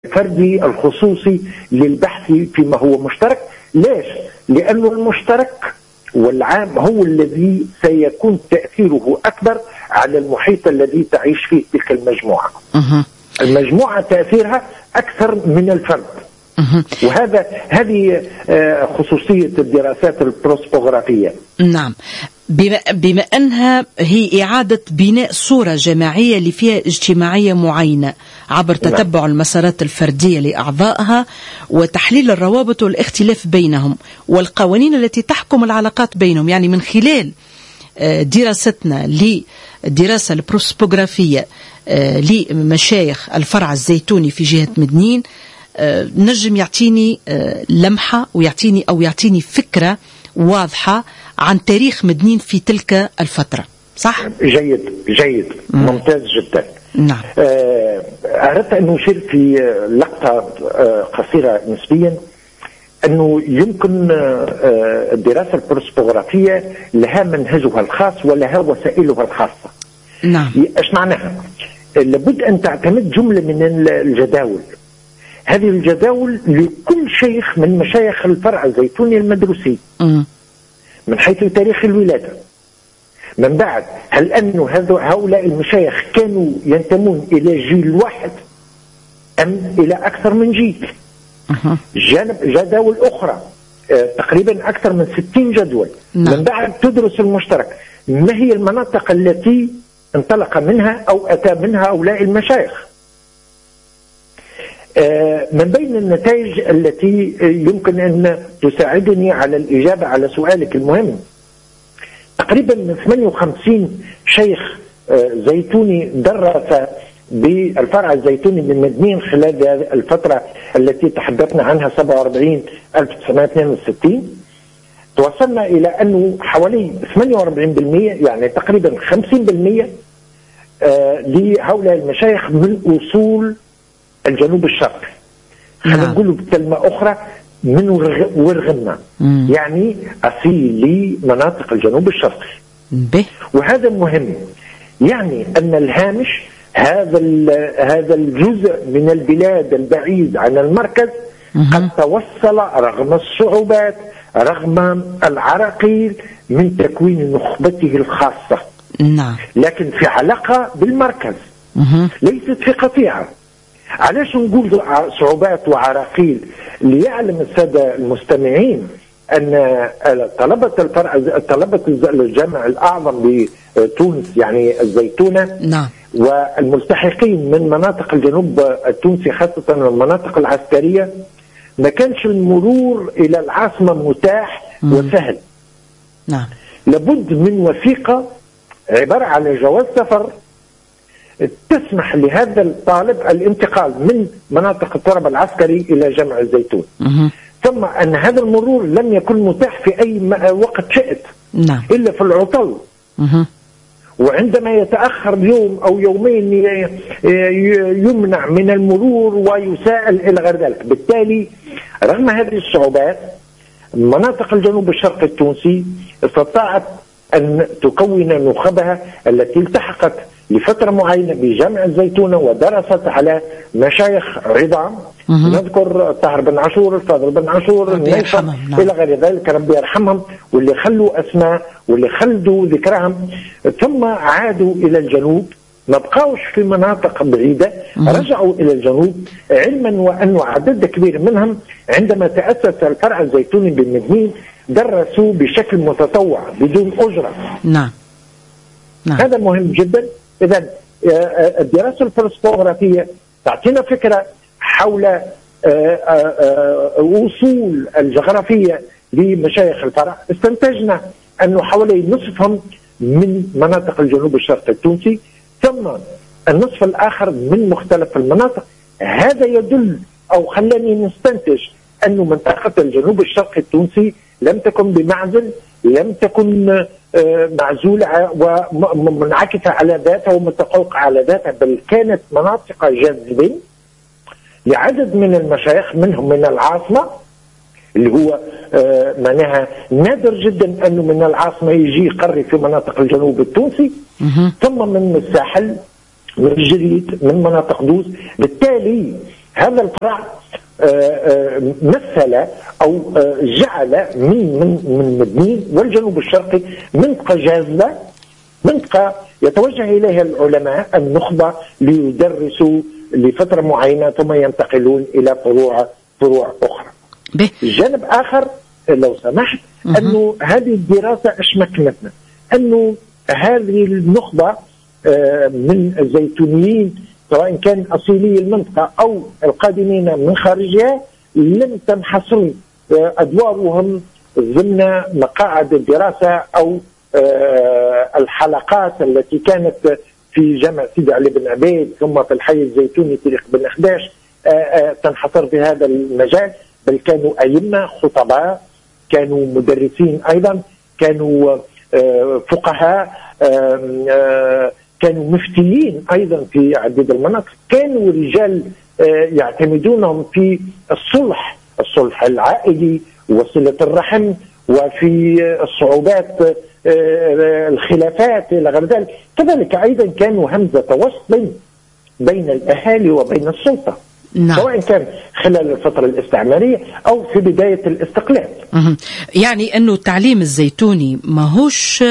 الفردي الخصوصي للبحث فيما هو مشترك. ليش؟ لأنه المشترك والعام هو الذي سيكون تأثيره أكبر على المحيط الذي تعيش فيه تلك المجموعة. المجموعة تأثيرها أكثر من الفرد. هذه خصوصية الدراسات البروسبوغرافية. نعم، بما أنها هي إعادة بناء صورة جماعية اللي فيها اجتماعية معينة عبر تتبع المسارات الفردية لأعضائها وتحليل الروابط والاختلاف بينهم والقوانين التي تحكم العلاقات بينهم. يعني من خلال دراستنا للدراسة البروسبوغرافية لمشايخ الفرع الزيتوني في جهة مدنين نجم يعطيني لمحة ويعطيني فكرة واضحة عن تاريخ مدنين في تلك الفترة. صح؟ جيد ممتاز جدا. نعم. أردت أن أشير في لقطة قصيرة نسبيا أنه يمكن الدراسة البروسبوغرافية لها منهجها الخاص ولها وسائلها الخاصة. نعم. إيش معناها؟ لابد أن تعتمد جملة من الجداول. هذه الجداول لكل شيخ من مشايخ الفرع الزيتوني المدروسي من حيث تاريخ الولادة. من بعد، هل أن هؤلاء المشايخ كانوا ينتمون إلى جيل واحد أم إلى أكثر من جيل؟ جداول أخرى تقريبا أكثر من 60 جدول. من بعد تدرس المشترك، ما هي المناطق التي انطلق منها أو أتى منها هؤلاء المشايخ. من بين النتائج التي يمكن أن تساعدني على الإجابة على سؤالك المهم، تقريبا من 58 شيخ زيتوني درس بالفرع الزيتوني من مدنين خلال الفترة التي تحدثنا عنها 47-1962، توصلنا إلى أنه حوالي 48% يعني تقريبا 50% لهؤلاء المشايخ من أصول الجنوب الشرقي. خلينا نقول بكلمة أخرى من ورغمنا، يعني أصيل لمناطق الجنوب الشرقي. وهذا مهم، يعني أن الهامش هذا الجزء من البلاد البعيد عن المركز قد توصل رغم الصعوبات رغم العراقيل من تكوين نخبته الخاصة. نعم. لكن في علاقة بالمركز، ليست في قطيعة. علاش نقول صعوبات وعراقيل؟ ليعلم السادة المستمعين أن طلبة الجامع الأعظم بتونس يعني الزيتونة، نعم، والملتحقين من مناطق الجنوب التونسي خاصة المناطق العسكرية، ما كانش المرور إلى العاصمة متاح وسهل. نعم. لابد من وثيقة عبارة عن جواز سفر تسمح لهذا الطالب الانتقال من مناطق التراب العسكري إلى جامع الزيتون. ثم أن هذا المرور لم يكن متاح في أي وقت شئت. نعم. إلا في العطل. وعندما يتأخر يوم أو يومين يمنع من المرور ويساءل إلى غير ذلك. بالتالي رغم هذه الصعوبات مناطق الجنوب الشرقي التونسي استطاعت أن تكون نخبها التي التحقت لفترة معينة بجامع الزيتونة ودرست على مشايخ عظام. نذكر طاهر بن عاشور، الفاضل بن عاشور، نعم. إلى غير ذلك، ربي يرحمهم، واللي خلوا أسماء واللي خلدوا ذكرهم. ثم عادوا إلى الجنوب، ما بقاوش في مناطق بعيدة، رجعوا إلى الجنوب، علما وأنه عدد كبير منهم عندما تأسس الفرع الزيتوني بالمدنين درسوا بشكل متطوع بدون أجرة. نعم. هذا مهم جدا. إذن الدراسة البروسبوغرافية تعطينا فكرة حول وصول الجغرافية لمشايخ الفرع. استنتجنا أنه حوالي نصفهم من مناطق الجنوب الشرقي التونسي، ثم النصف الآخر من مختلف المناطق. هذا يدل أو خلاني نستنتج أن منطقة الجنوب الشرقي التونسي لم تكن بمعزل، لم تكن معزولة ومنعكسة على ذاتها ومتفوقة على ذاتها، بل كانت مناطق جاذبة لعدد من المشايخ، منهم من العاصمة اللي هو معناها نادر جدا أنه من العاصمة يجي يقري في مناطق الجنوب التونسي، ثم من الساحل، من جريد، من مناطق دوز. بالتالي هذا الفرع مثل أو جعل من مدنين والجنوب الشرقي منطقة جاذبة، منطقة يتوجه إليها العلماء النخبة ليدرسوا لفترة معينة ثم ينتقلون إلى فروع أخرى. جانب آخر لو سمحت أنه هذه الدراسة أشمكنتنا أنه هذه النخبة من الزيتونيين سواء كان أصيلي المنطقة أو القادمين من خارجها لم تنحصر أدوارهم ضمن مقاعد الدراسة أو الحلقات التي كانت في جامع سيدي علي بن عبيد ثم في الحي الزيتوني طريق بن أخداش تنحصر في هذا المجال، بل كانوا أئمة خطباء، كانوا مدرسين أيضا، كانوا فقهاء، كانوا مفتيين أيضا في عديد المناطق، كانوا رجال يعتمدونهم في الصلح العائلي وصلة الرحم وفي الصعوبات الخلافات إلى غير ذلك. كذلك أيضا كانوا همزة وصل بين الأهالي وبين السلطة. نعم. سواء كان خلال الفترة الاستعمارية أو في بداية الاستقلال. يعني أنه التعليم الزيتوني ما هوش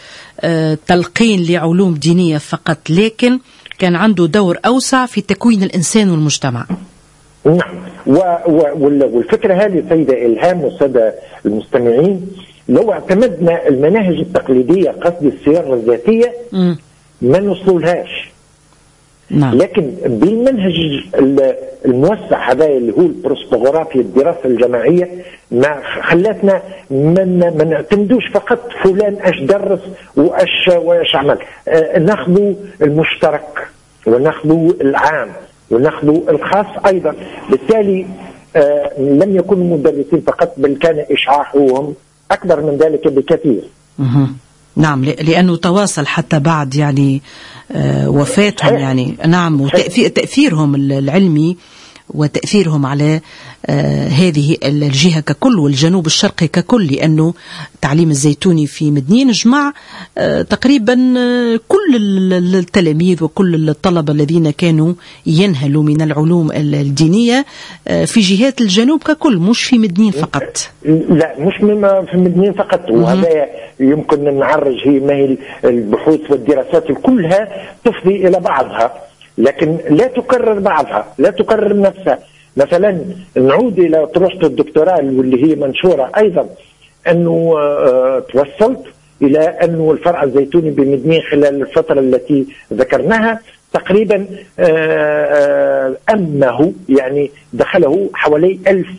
تلقين لعلوم دينية فقط، لكن كان عنده دور أوسع في تكوين الإنسان والمجتمع. نعم، والفكرة هذه سيدة إلهام والسادة المستمعين، لو اعتمدنا المناهج التقليدية قصد السيارة الذاتية ما نوصلهاش. نعم. لكن بالمنهج الموسع هذا اللي هو البروسبوغرافيا الدراسة الجماعية ما خلتنا ما نعتمدوش فقط فلان اش درس واش عمل، ناخذوا المشترك وناخذوا العام وناخذوا الخاص ايضا. بالتالي لم يكونوا مدرسين فقط بل كان اشعاعهم اكبر من ذلك بكثير. نعم، لأنه تواصل حتى بعد يعني وفاتهم يعني. نعم، وتأثيرهم العلمي وتأثيرهم على هذه الجهة ككل والجنوب الشرقي ككل، لأنه تعليم الزيتوني في مدنين جمع تقريبا كل التلاميذ وكل الطلبة الذين كانوا ينهلوا من العلوم الدينية في جهات الجنوب ككل، مش في مدنين فقط. لا، مش في مدنين فقط. وهذا يمكن نعرج ما هي البحوث والدراسات كلها تفضي إلى بعضها، لكن لا تكرر بعضها، لا تكرر نفسها. مثلا نعود إلى طروحة الدكتوراه واللي هي منشورة أيضا، أنه توصلت إلى أنه الفرع الزيتوني بمدنين خلال الفترة التي ذكرناها تقريبا أمه يعني دخله حوالي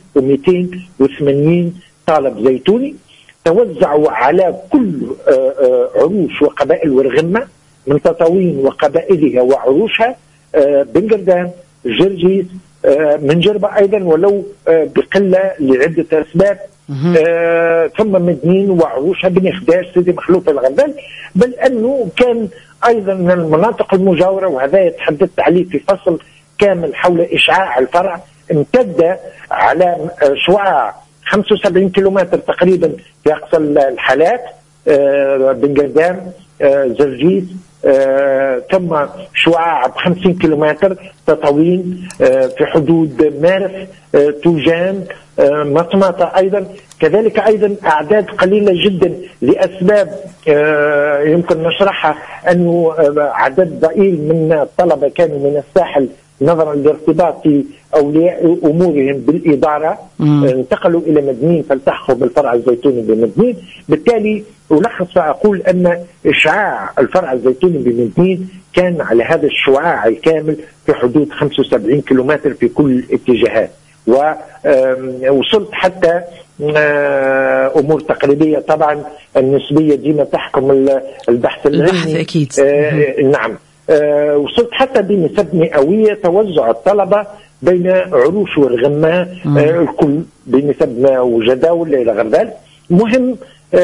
1280 طالب زيتوني توزعوا على كل عروش وقبائل ورغمة من تطاوين وقبائلها وعروشها، بنجردان، جرجيس، منجربة أيضا ولو بقلة لعدة أسباب، ثم مدنين وعروشها، بني خداش، سيدي مخلوف الغربال، بل أنه كان أيضا من المناطق المجاورة، وهذا يتحدث عليه في فصل كامل حول إشعاع الفرع، امتد على شعاع 75 كيلومتر تقريبا في أقصى الحالات، بنجردان، زرجيس، ثم شعاع ب50 كيلومتر تطاوين في حدود مارس، توجان، مطمطة أيضا. كذلك أيضا أعداد قليلة جدا لأسباب يمكن نشرحها، أنه عدد ضئيل من الطلبة كانوا من الساحل نظرا لارتباط أولياء أمورهم بالإدارة، انتقلوا إلى مدنين فالتحقوا بالفرع الزيتوني بمدنين. بالتالي ألخص فأقول أن إشعاع الفرع الزيتوني بمدنين كان على هذا الشعاع الكامل في حدود 75 كيلومتر في كل الاتجاهات، ووصلت حتى أمور تقريبية. طبعا النسبية ديما تحكم البحث العلمي أكيد. نعم، وصلت حتى بنسب مئوية توزع الطلبة بين عروش والغمة الكل بنسب وجداول إلى غير ذلك. مهم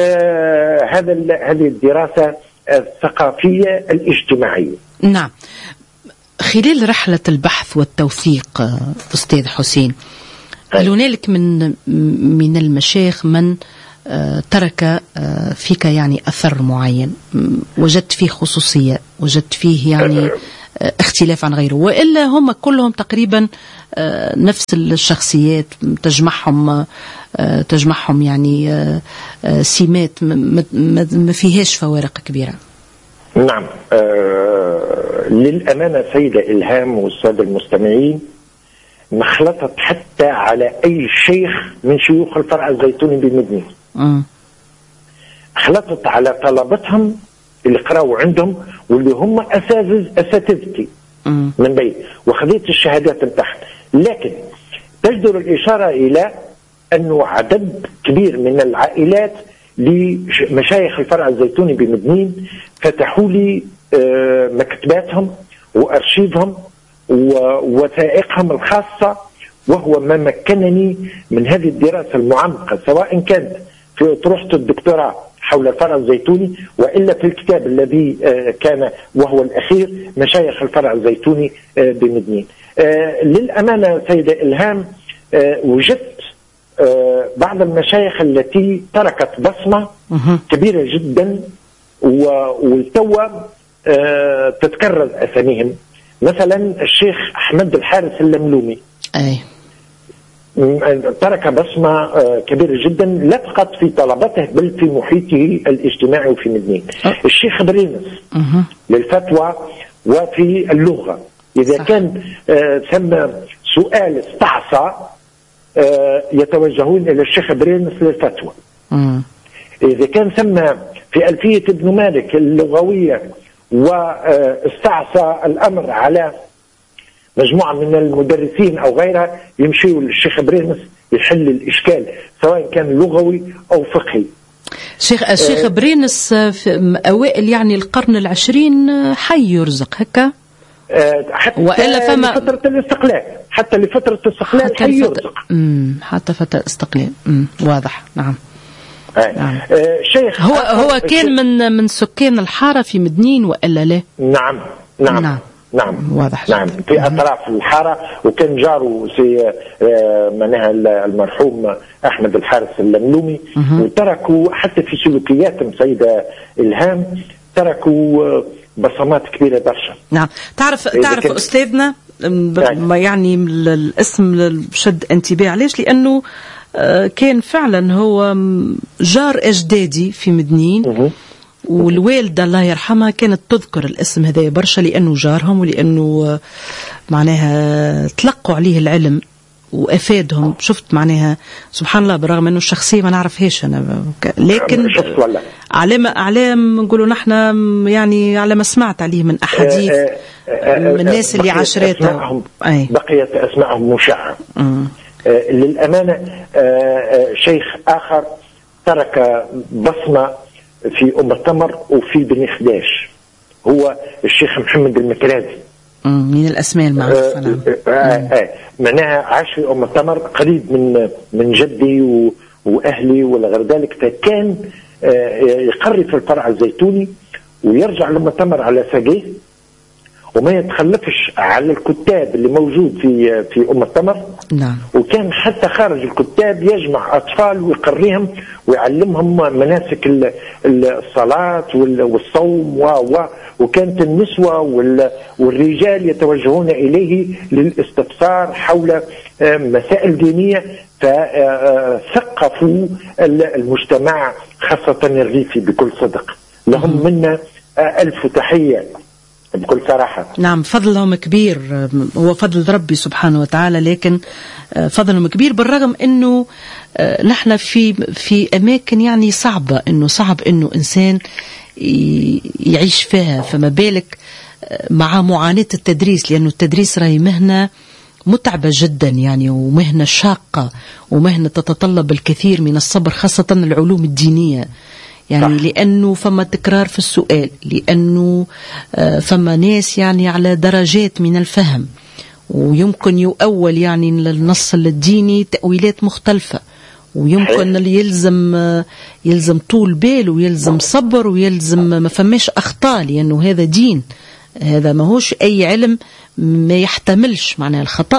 هذه الدراسة الثقافية الاجتماعية. نعم. خلال رحلة البحث والتوثيق أستاذ حسين، هل هنالك من المشايخ من ترك فيك يعني أثر معين، وجدت فيه خصوصية، وجدت فيه يعني اختلاف عن غيره، وإلا هم كلهم تقريبا نفس الشخصيات، تجمعهم يعني سمات ما فيهاش فوارق كبيرة. نعم. للأمانة سيدة إلهام والسادة المستمعين، ما خلطت حتى على أي شيخ من شيوخ الفرع الزيتوني بمدنين. خلطت على طلبتهم اللي قرأوا عندهم واللي هم أساتذتي من بين، وخذيت الشهادات بتاعهم. لكن تجدر الإشارة إلى أنه عدد كبير من العائلات لمشايخ الفرع الزيتوني بمدنين فتحوا لي مكتباتهم وأرشيفهم ووثائقهم الخاصة، وهو ما مكنني من هذه الدراسة المعمقة، سواء كانت في أطروحة الدكتوراه حول الفرع الزيتوني وإلا في الكتاب الذي كان وهو الأخير مشايخ الفرع الزيتوني بمدنين. للأمانة سيدة إلهام، وجدت بعض المشايخ التي تركت بصمة كبيرة جدا والتو تتكرر أساميهم. مثلا الشيخ أحمد الحارث اللملومي ترك بصمة كبيرة جدا، لا فقط في طلبته بل في محيطه الاجتماعي وفي مدنين. الشيخ برينس للفتوى وفي اللغة، إذا صح. كان ثم سؤال استعصى يتوجهون إلى الشيخ برينس للفتوى. إذا كان ثم في ألفية ابن مالك اللغوية واستعصى الأمر على مجموعة من المدرسين أو غيرها يمشيوا للشيخ برينس يحل الإشكال سواء كان لغوي أو فقهي. الشيخ برينس في أوائل يعني القرن العشرين حي يرزق هكا، حتى لفترة الاستقلال، حتى لفترة الاستقلال حي يرزق، حتى فترة الاستقلال. واضح. نعم. شيخ هو كان من سكان الحارة في مدنين وإلا لا؟ نعم واضح. نعم في أطراف الحارة، وكان جاره معناها المرحوم أحمد الحارث اللملومي، وتركوا حتى في سلوكياتهم سيدة إلهام تركوا بصمات كبيرة برشا. نعم. تعرف أستاذنا ما يعني الاسم شد انتباه، علاش؟ لأنه كان فعلا هو جار أجدادي في مدنين، والوالدة الله يرحمها كانت تذكر الاسم هذا برشا لأنه جارهم، ولأنه معناها تلقوا عليه العلم وأفادهم. شفت معناها سبحان الله، بالرغم أنه الشخصية ما نعرفهاش أنا، لكن على ما نقولوا نحن يعني على ما سمعت عليه من أحاديث من الناس اللي عاشرته بقيت أسمائهم مشعة. للأمانة شيخ آخر ترك بصمة في أم التمر وفي بني خداش، هو الشيخ محمد المكرازي، من الأسماء المعروفة. معناها عاش في أم التمر قريب من جدي وأهلي ولا غير ذلك، فكان يقري في الفرع الزيتوني ويرجع لأم التمر على ساقيه، وما يتخلفش على الكتاب اللي موجود في أم التمر. نعم. وكان حتى خارج الكتاب يجمع أطفال ويقريهم ويعلمهم مناسك الصلاة والصوم وكانت النسوة والرجال يتوجهون إليه للاستفسار حول مسائل دينية، فثقفوا المجتمع خاصة الريفي بكل صدق. لهم منا ألف تحية بكل صراحة. نعم، فضلهم كبير، هو فضل ربي سبحانه وتعالى، لكن فضلهم كبير بالرغم أنه نحن في أماكن يعني صعبة، أنه صعب أنه إنسان يعيش فيها، فما بالك مع معاناة التدريس، لأنه التدريس راهي مهنة متعبة جدا يعني، ومهنة شاقة، ومهنة تتطلب الكثير من الصبر، خاصة العلوم الدينية يعني صح. لأنه فما تكرار في السؤال، لأنه فما ناس يعني على درجات من الفهم، ويمكن يؤول يعني النص الديني تأويلات مختلفة، ويمكن اللي يلزم طول بال ويلزم صبر ويلزم ما فماش أخطاء، لأنه هذا دين، هذا ما هوش أي علم ما يحتملش معناه الخطأ،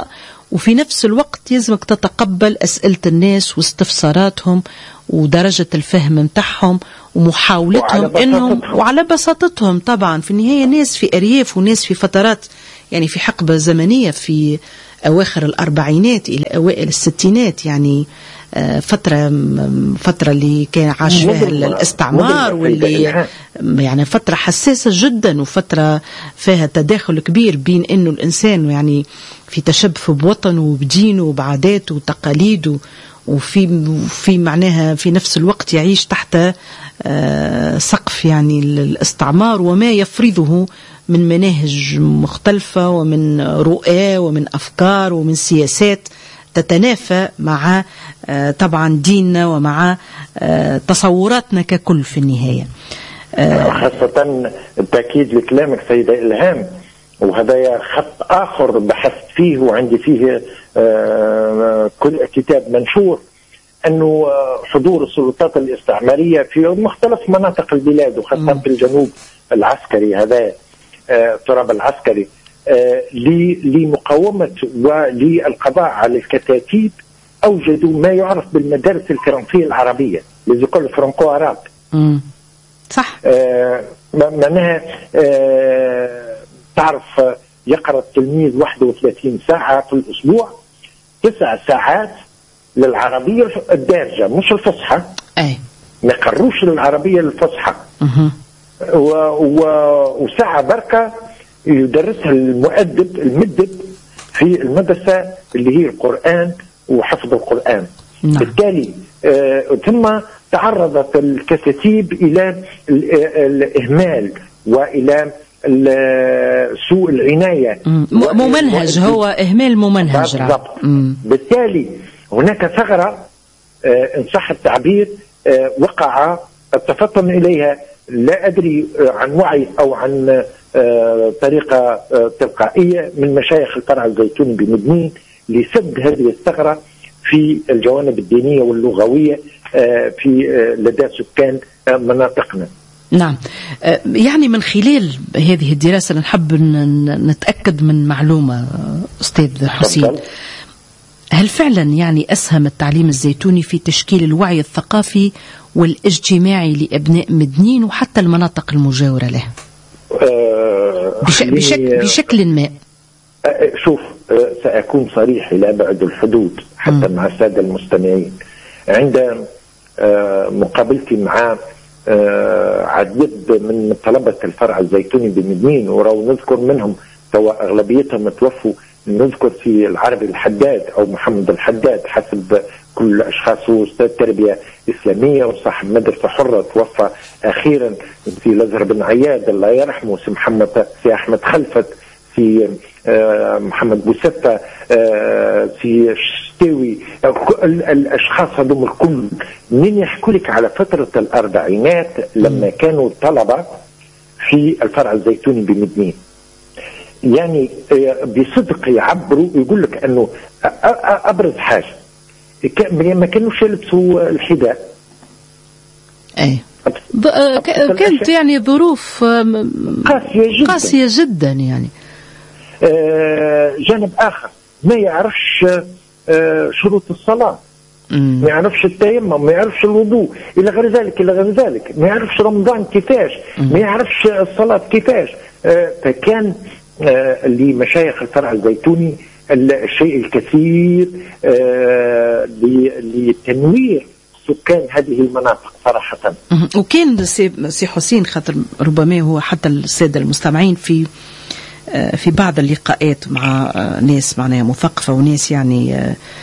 وفي نفس الوقت يلزمك تتقبل أسئلة الناس واستفساراتهم ودرجة الفهم متاعهم ومحاولتهم انهم وعلى بساطتهم. طبعا في النهاية ناس في أرياف وناس في فترات يعني في حقبة زمنية في أواخر الأربعينات إلى أوائل الستينات، يعني فترة اللي كان عاش فيها الاستعمار، واللي يعني فترة حساسة جدا وفترة فيها تداخل كبير بين انه الانسان يعني في تشبث بوطنه وبدينه وبعاداته وتقاليده، وفي معناها في نفس الوقت يعيش تحت سقف يعني الاستعمار وما يفرضه من مناهج مختلفة ومن رؤى ومن أفكار ومن سياسات تتنافى مع طبعا ديننا ومع تصوراتنا ككل في النهاية. خاصة التأكيد لكلامك سيدة إلهام، وهذا خط آخر بحثت فيه وعندي فيه كل كتاب منشور، أنه حضور السلطات الاستعمارية في مختلف مناطق البلاد وخاصة في الجنوب العسكري، هذا التراب العسكري، لمقاومة وللقضاء على الكتاتيب، أوجدوا ما يعرف بالمدارس الفرنسية العربية، ليزيكول فرانكو عرب. صح. معناها تعرف يقرأ التلميذ 31 ساعة في الأسبوع، 9 ساعات للعربية الدارجة مش الفصحى. ما يقروش العربية الفصحى. وساعة بركة يدرسها المدب في المدرسة اللي هي القرآن وحفظ القرآن. بالتالي ثم تعرضت الكتاتيب إلى الإهمال وإلى سوء العناية. ممنهج، هو إهمال ممنهج. بالتالي هناك ثغرة إن صح التعبير وقع التفطن إليها، لا أدري عن وعي أو عن طريقة تلقائية من مشايخ الفرع الزيتوني بمدنين لسد هذه الثغرة في الجوانب الدينية واللغوية في لدى سكان مناطقنا. نعم. يعني من خلال هذه الدراسة نحب نتأكد من معلومة أستاذ حسين، هل فعلا يعني أسهم التعليم الزيتوني في تشكيل الوعي الثقافي والاجتماعي لأبناء مدنين وحتى المناطق المجاورة له بشكل ما؟ شوف، سأكون صريح إلى بعد الحدود حتى مع السادة المستمعين. عند مقابلتي مع عدد من طلبة الفرع الزيتوني بمدنين، ورو نذكر منهم سواء أغلبيتهم توفوا، نذكر في العربي الحداد أو محمد الحداد حسب كل أشخاصه، أستاذ تربية إسلامية وصاحب مدرسة حرة، توفى أخيرا في الأزهر بن عياد الله يرحمه، سي أحمد خلفت، في محمد بوسفة، في شتاوي. الأشخاص هذول الكل من يحكوا لك على فترة الأربعينات لما كانوا طلبة في الفرع الزيتوني بمدنين، يعني بصدق يعبروا يقول لك أنه أبرز حاجة ما كانوش يلبسوا الحذاء. كانت يعني ظروف قاسية جدا يعني. جانب آخر ما يعرفش شروط الصلاة، ما يعرفش التيمم، ما يعرفش الوضوء إلى غير ذلك، ما يعرفش رمضان كيفاش، ما يعرفش الصلاة كيفاش. فكان لمشايخ الفرع الزيتوني الشيء الكثير لتنوير سكان هذه المناطق صراحة. وكان سي حسين، خاطر ربما هو حتى السادة المستمعين في بعض اللقاءات مع ناس معناها مثقفة وناس يعني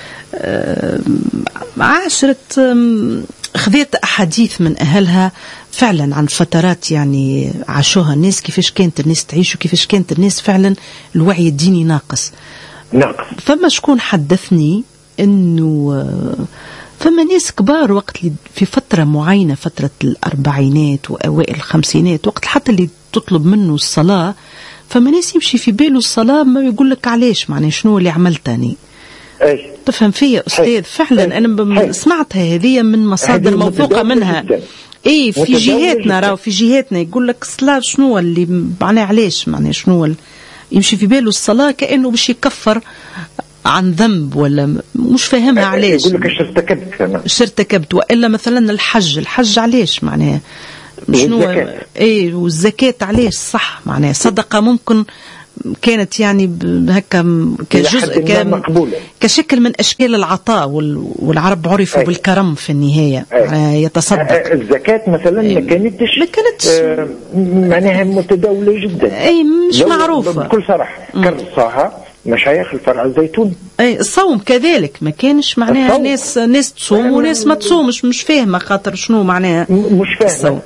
عاشرت خذيت أحاديث من أهلها فعلا عن فترات يعني عاشوها الناس، كيفاش كانت الناس تعيش وكيفاش كانت الناس فعلا الوعي الديني ناقص. فما شكون حدثني إنه فما ناس كبار وقت في فترة معينة، فترة الأربعينات وأوائل الخمسينات، وقت حتى اللي تطلب منه الصلاة فما ناس يمشي في باله الصلاة ما يقول لك علاش، معناه شنو اللي عملتني. تفهم فيا أستاذ؟ فعلا أنا سمعتها هذه من مصادر موثوقة منها. في جهاتنا راهو في جهاتنا يقول لك الصلاة شنو اللي معناه علاش، معناه شنو يمشي في باله الصلاة كأنه باش يكفر عن ذنب ولا مش فاهمها علاش. يقول لك اش ارتكبت والا مثلا الحج علاش معناها شنو والزكاة علاش صح معناها صدقة ممكن كانت يعني هكا كجزء كشكل من اشكال العطاء والعرب عرفوا بالكرم في النهايه يتصدق. الزكاه مثلا ما كانتش معناها متداوله جدا مش معروفه بكل صراحه كرصها مشايخ الفرع الزيتوني. الصوم كذلك ما كانش معناها ناس تصوم وناس ما تصومش مش فاهمه خاطر شنو معناها مش فاهمه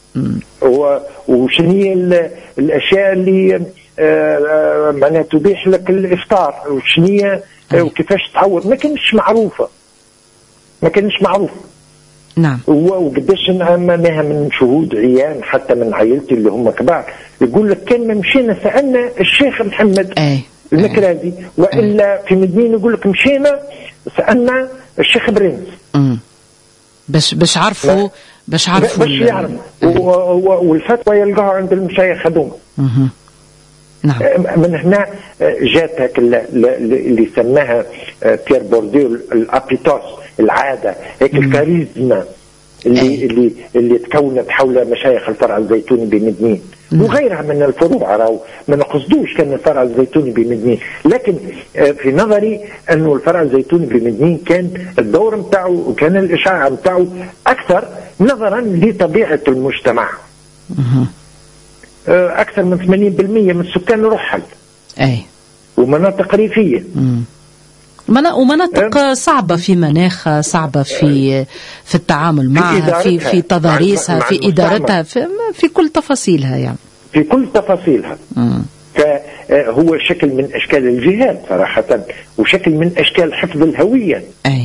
وشنو هي الاشياء اللي معناها تبيح لك الافطار وشنية وكيفاش تعوض ما كانش معروفه. نعم. وقداش معناها من شهود عيان حتى من عائلتي اللي هم كبار يقول لك كان مشينا سالنا الشيخ محمد المكرادي والا في مدينه يقول لك مشينا سالنا الشيخ برنس باش عرفوا باش يعرف والفتوى يلقاها عند المشايخ هذوما. نعم. من هنا جات هيك اللي سماها بيير بورديو الابيتوس العاده هيك الكاريزما اللي تكونت حول مشايخ الفرع الزيتوني بمدنين وغيرها من الفروع. راهو ما نقصدوش كان الفرع الزيتوني بمدنين لكن في نظري انه الفرع الزيتوني بمدنين كان الدور نتاعو وكان الاشعاع نتاعو اكثر نظرا لطبيعه المجتمع. اكثر من 80% من السكان رحل ومناطق ريفيه ومناطق صعبة في مناخها صعبة في التعامل معها في تضاريسها في إدارتها في كل تفاصيلها يعني في كل تفاصيلها. فهو شكل من أشكال الجهاد صراحة وشكل من أشكال حفظ الهوية.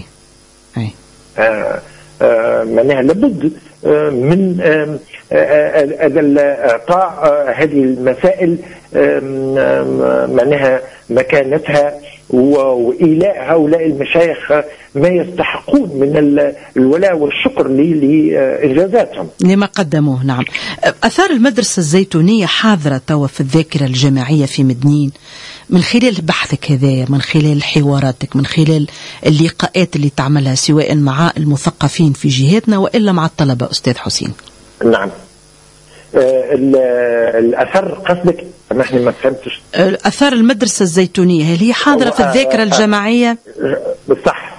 معناها لابد من إعطاء هذه المسائل معناها مكانتها وإيلاء هؤلاء المشايخ ما يستحقون من الولاء والشكر لإنجازاتهم لما قدموه. نعم. أثار المدرسة الزيتونية حاضرة توا في الذاكرة الجماعية في مدنين من خلال بحثك هذايا من خلال حواراتك من خلال اللقاءات اللي تعملها سواء مع المثقفين في جهاتنا وإلا مع الطلبة أستاذ حسين. نعم. الأثر قصدك نحن ما فهمتش. أثار المدرسة الزيتونية هل هي حاضرة في الذاكرة الجماعية؟ صح.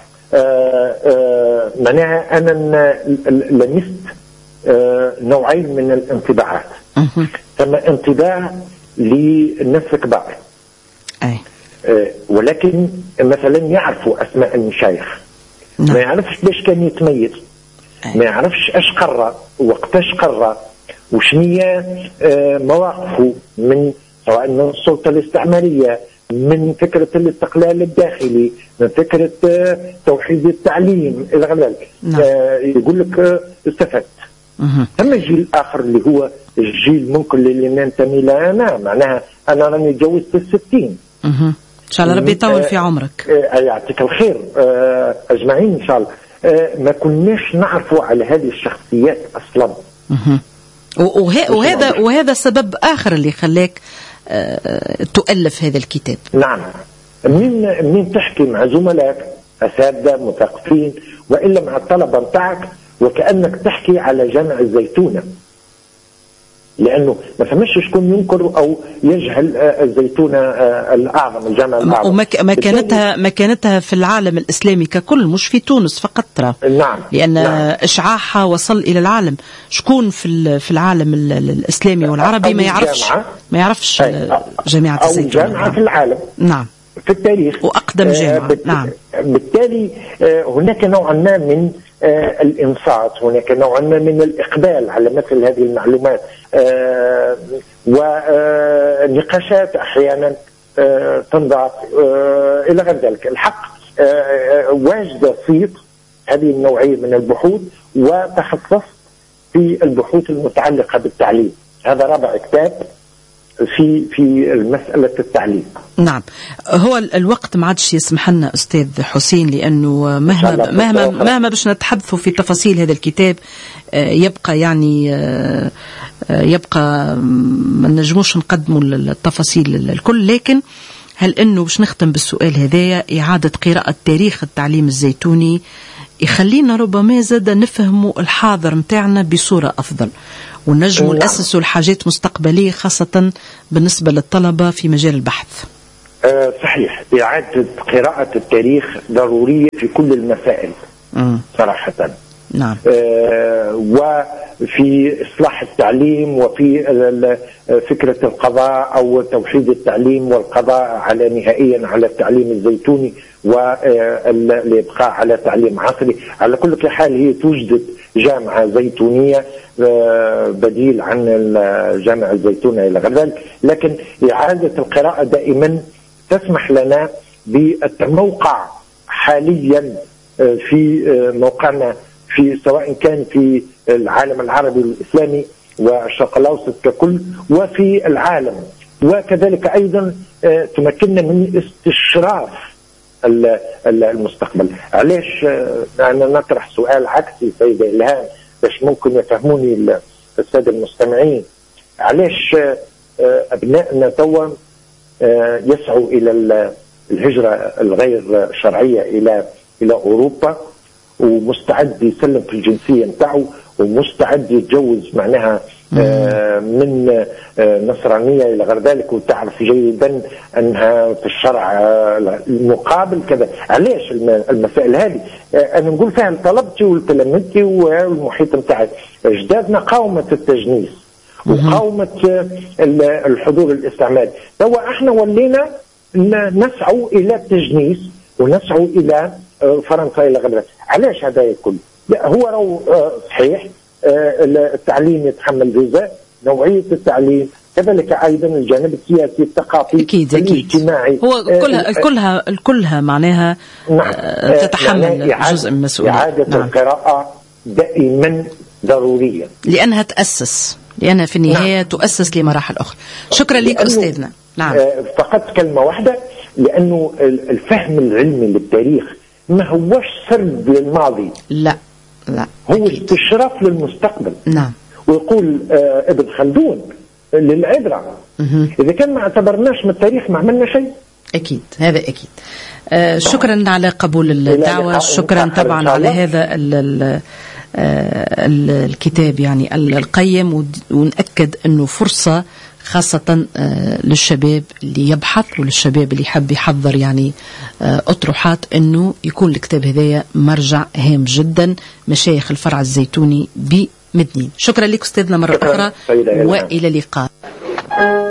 معناها أنا لمست نوعين من الانطباعات. ثم انطباع للناس الكبار ولكن مثلا يعرفوا أسماء المشايخ ما يعرفش ليش كان يتميز ما يعرفش ايش قرر وقتاش قرر وشنية مواقفه من سواء من السلطة الاستعمارية من فكرة الاستقلال الداخلي من فكرة توحيد التعليم إلى غير ذلك. يقول لك استفدت. أما الجيل الآخر اللي هو الجيل ممكن اللي ننتمي له أنا معناها أنا راني تجوزت 60. إن شاء الله ربي يطول في عمرك. يعطيك الخير أجمعين إن شاء الله. ما كناش نعرفوا على هذه الشخصيات أصلا. وهذا سبب آخر اللي خلاك تؤلف هذا الكتاب. نعم. من تحكي مع زملاء أساتذة مثقفين وإلا مع الطلبة بتاعك وكأنك تحكي على جامع الزيتونة لأنه ما فهمش شكون ينكر أو يجهل الزيتونة الأعظم الجامع الأعظم ومكانتها في العالم الإسلامي ككل مش في تونس فقط ترى. نعم. لأن إشعاعها وصل إلى العالم. شكون في العالم الإسلامي والعربي ما يعرفش جامعة الزيتونة أو جامعة في العالم. نعم. في التاريخ وأقدم جامعة. نعم. بالتالي هناك نوع ما من الإنصات هناك نوع ما من الإقبال على مثل هذه المعلومات ونقاشات أحيانا تنضاف إلى غير ذلك. الحق واجد صيت هذه النوعية من البحوث وتخصصت في البحوث المتعلقة بالتعليم. هذا رابع كتاب في مسألة التعليم. نعم. هو الوقت ما عادش يسمح لنا أستاذ حسين لأنه مهما باش نتحدثوا في تفاصيل هذا الكتاب يبقى ما نجموش نقدموا التفاصيل الكل لكن هل أنه باش نختم بالسؤال هذايا إعادة قراءة تاريخ التعليم الزيتوني يخلينا ربما زاد نفهموا الحاضر متاعنا بصورة أفضل ونجموا نأسسوا الحاجات مستقبلية خاصة بالنسبة للطلبة في مجال البحث؟ صحيح، إعادة قراءة التاريخ ضرورية في كل المسائل صراحة. نعم. وفي إصلاح التعليم وفي فكرة القضاء أو توحيد التعليم والقضاء على نهائيا على التعليم الزيتوني والإبقاء على تعليم عصري. على كل حال هي توجد جامعة زيتونية بديل عن الجامعة الزيتونية إلى غير ذلك، لكن إعادة القراءة دائما تسمح لنا بالموقع حاليا في موقعنا في سواء كان في العالم العربي والإسلامي والشرق الأوسط ككل وفي العالم، وكذلك أيضا تمكننا من استشراف المستقبل. علاش أنا نطرح سؤال عكسي سيدة إلهام باش ممكن يفهموني السادة المستمعين؟ علاش أبنائنا توا يسعوا إلى الهجرة الغير شرعية إلى أوروبا ومستعد يسلم في الجنسية نتاعو ومستعد يتجوز معناها من نصرانية إلى غير ذلك، وتعرف جيدا أنها في الشرع المقابل كذا؟ علاش المسائل هذه أنا نقول فيها لطلبتي ولتلامذتي والمحيط نتاعي. أجدادنا قاومت التجنيس وقاومت الحضور الاستعماري، توا احنا ولينا نسعوا إلى التجنيس ونسعوا إلى فرنسا إلى غير ذلك. علاش هذا الكل؟ هو صحيح التعليم يتحمل جزء، نوعية التعليم كذلك أيضا الجانب السياسي الثقافي الاجتماعي، هو كلها معناها تتحمل جزء من المسؤولية. إعادة القراءة دائما ضرورية لأنها في النهاية تؤسس لمراحل أخرى. شكرا لك أستاذنا. نعم. فقط كلمة واحدة، لأنه الفهم العلمي للتاريخ ما هوش سرد للماضي، لا هو استشراف للمستقبل. نعم. ويقول ابن خلدون للعبرة، إذا كان ما اعتبرناش من التاريخ ما عملنا شيء. أكيد، هذا أكيد. شكرا على قبول الدعوة، شكرا طبعا على هذا الكتاب يعني القيم، ونأكد أنه فرصة خاصة للشباب اللي يبحث وللشباب اللي يحب يحضر يعني أطروحات، أنه يكون الكتاب هذايا مرجع هام جدا. مشايخ الفرع الزيتوني بمدنين. شكرا لك أستاذنا مرة أخرى وإلى اللقاء.